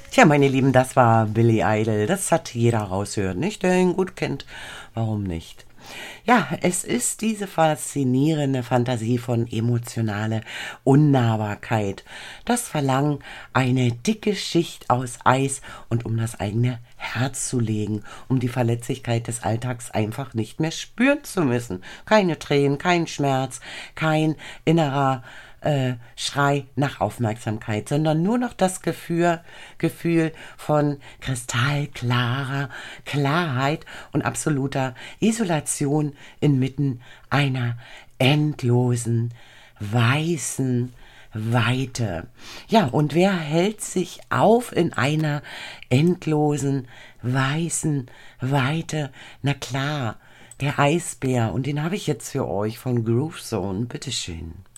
Tja, meine Lieben, das war Billy Idol. Das hat jeder raushört, nicht? Der ihn gut kennt. Warum nicht? Ja, es ist diese faszinierende Fantasie von emotionale Unnahbarkeit. Das Verlangen, eine dicke Schicht aus Eis und um das eigene Herz zu legen, um die Verletzlichkeit des Alltags einfach nicht mehr spüren zu müssen. Keine Tränen, kein Schmerz, kein innerer Schrei nach Aufmerksamkeit, sondern nur noch das Gefühl von kristallklarer Klarheit und absoluter Isolation inmitten einer endlosen, weißen Weite. Ja, und wer hält sich auf in einer endlosen, weißen Weite? Na klar, der Eisbär. Und den habe ich jetzt für euch von Groove Zone. Bitteschön.